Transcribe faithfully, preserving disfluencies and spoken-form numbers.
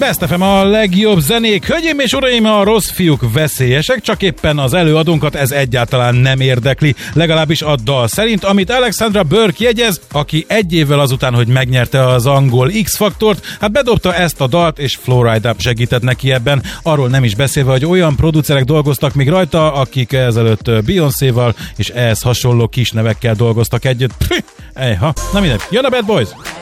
Best ef em a legjobb zenék. Hölgyeim és uraim, a rossz fiúk veszélyesek, csak éppen az előadónkat ez egyáltalán nem érdekli. Legalábbis a dal szerint, amit Alexandra Burke jegyez, aki egy évvel azután, hogy megnyerte az angol X-faktort, hát bedobta ezt a dalt, és Florida segített neki ebben. Arról nem is beszélve, hogy olyan producerek dolgoztak még rajta, akik ezelőtt Beyoncéval és ehhez hasonló kis nevekkel dolgoztak együtt. Ejha, na mindegy, jön a Bad Boys!